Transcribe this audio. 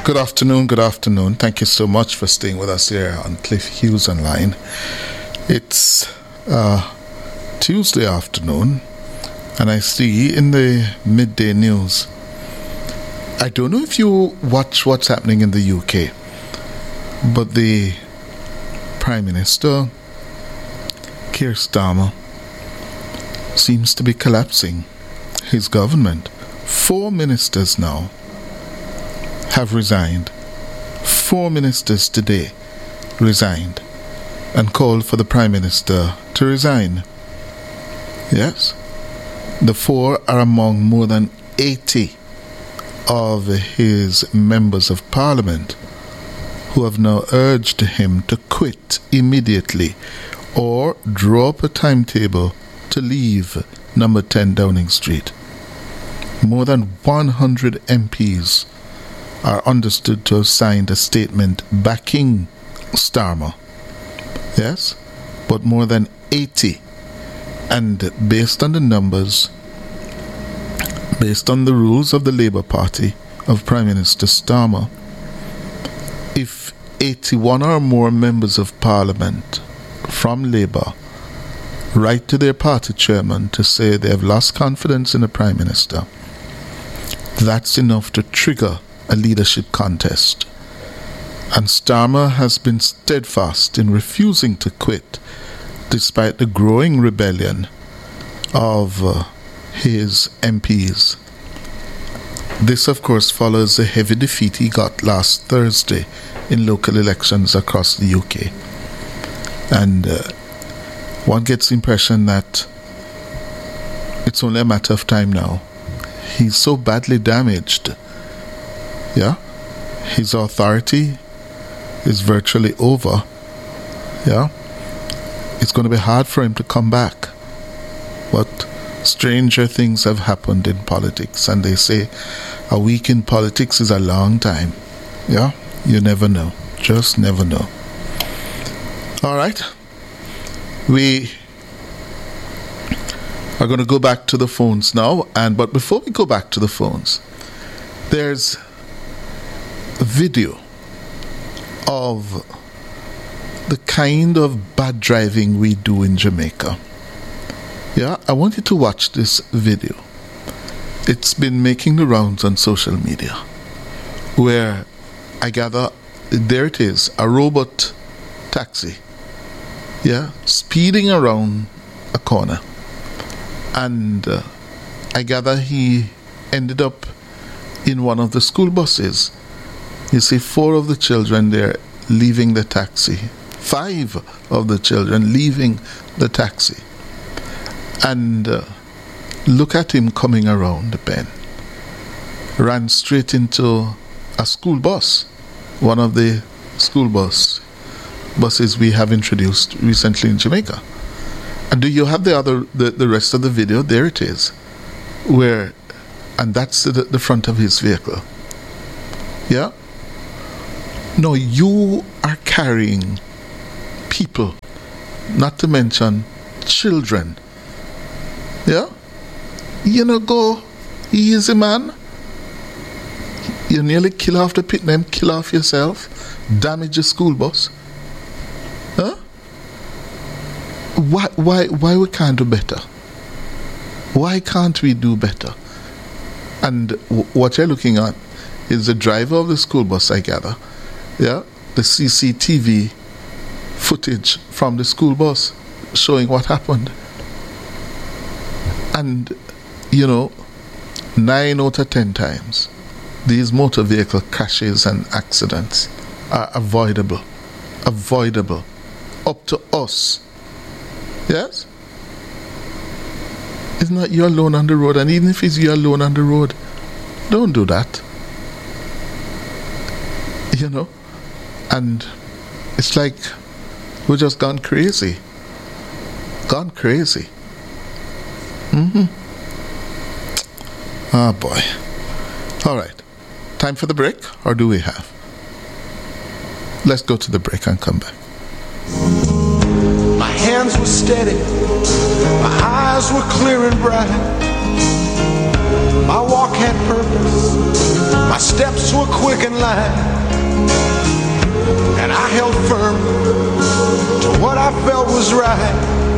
Good afternoon, good afternoon. Thank you so much for staying with us here on Cliff Hughes Online. It's Tuesday afternoon, and I see in the midday news, I don't know if you watch what's happening in the UK, but the Prime Minister, Keir Starmer, seems to be collapsing his government. 4 ministers now have resigned. 4 ministers today resigned and called for the Prime Minister to resign. Yes, the 4 are among more than 80 of his members of Parliament who have now urged him to quit immediately or draw up a timetable to leave number 10 Downing Street. More than 100 MPs are understood to have signed a statement backing Starmer. Yes, but more than 80. And based on the numbers, based on the rules of the Labour Party of Prime Minister Starmer, if 81 or more members of Parliament from Labour write to their party chairman to say they have lost confidence in the Prime Minister, that's enough to trigger a leadership contest. And Starmer has been steadfast in refusing to quit despite the growing rebellion of his MPs. This, of course, follows the heavy defeat he got last Thursday in local elections across the UK. And one gets the impression that it's only a matter of time now. He's so badly damaged. Yeah, his authority is virtually over. Yeah, it's going to be hard for him to come back. But stranger things have happened in politics, and they say a week in politics is a long time. Yeah, you never know. Just never know. All right, we are going to go back to the phones now, but before we go back to the phones, there's a video of the kind of bad driving we do in Jamaica. Yeah, I want you to watch this video. It's been making the rounds on social media, where I gather, there it is, a robot taxi, yeah, speeding around a corner. And I gather he ended up in one of the school buses. You see 4 of the children there leaving the taxi. 5 of the children leaving the taxi. And look at him coming around the bend. Ran straight into a school bus. One of the school buses we have introduced recently in Jamaica. And do you have the rest of the video? There it is. And that's the front of his vehicle. Yeah? No, you are carrying people, not to mention children. Yeah? Go easy, man. You nearly kill off the pit name, kill off yourself, damage the school bus. Huh? Why we can't do better? Why can't we do better? And what you're looking at is the driver of the school bus, I gather. Yeah, the CCTV footage from the school bus showing what happened. And 9 out of 10 times these motor vehicle crashes and accidents are avoidable up to us. Yes, it's not you alone on the road. And even if it's you alone on the road, don't do that. And it's like we're just gone crazy. Ah, boy. All right. Time for the break, or do we have? Let's go to the break and come back. My hands were steady, my eyes were clear and bright. My walk had purpose, my steps were quick and light, and I held firm to what I felt was right.